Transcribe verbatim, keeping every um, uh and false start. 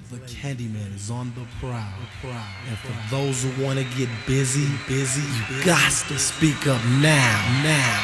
The Candyman is on the prowl. And for those who want to get busy, busy, you got to speak up now, now.